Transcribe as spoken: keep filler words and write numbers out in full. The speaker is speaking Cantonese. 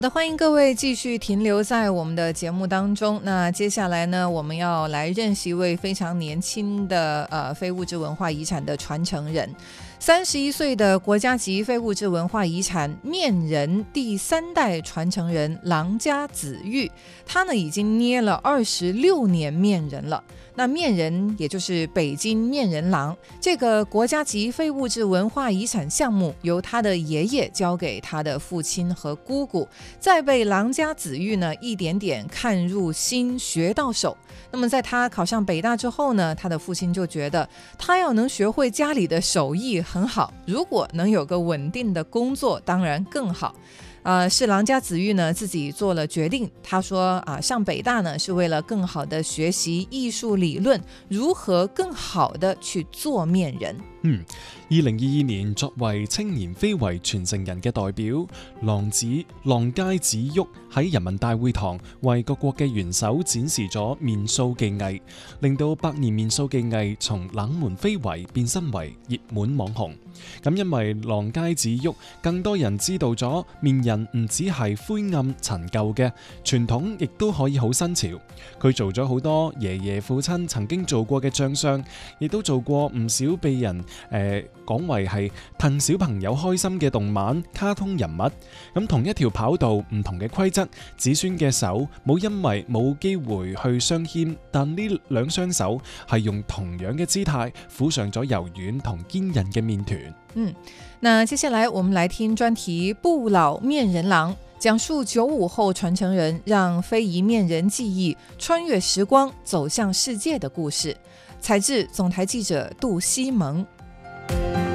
那欢迎各位继续停留在我们的节目当中。那接下来呢，我们要来认识一位非常年轻的呃非物质文化遗产的传承人。三十一岁的国家级非物质文化遗产面人第三代传承人郎家子玉，他呢已经捏了二十六年面人了。那面人也就是北京面人郎，这个国家级非物质文化遗产项目由他的爷爷交给他的父亲和姑姑，再被郎家子玉呢一点点看入心，学到手。那么在他考上北大之后呢，他的父亲就觉得他要能学会家里的手艺很好，如果能有个稳定的工作当然更好。呃，是郎家子玉呢自己做了决定，他说啊，上北大呢是为了更好的学习艺术理论，如何更好的去做面人。 嗯，二零二二年作為青年非遺傳承人嘅代表，郎子郎家子玉喺人民大會堂為各國嘅元首展示咗面塑技藝，令到百年面塑技藝從冷門非遺變身為熱門網紅。咁因為郎家子玉，更多人知道咗面人唔只係灰暗陳舊嘅傳統，亦都可以好新潮。佢做咗好多爺爺父親曾經做過嘅將相，亦都做過唔少被人誒講為係戥小朋友開心嘅動漫卡通人物。咁同一條跑道唔同嘅規則，子孫嘅手冇因為冇機會去相牽，但呢兩雙手係用同樣嘅姿態撫上咗柔軟同堅韌嘅面團。 嗯，那接下來我們來聽專題不老面人郎，講述九五後傳承人讓非遺面人技藝穿越時光走向世界的故事。採自總台記者杜希萌。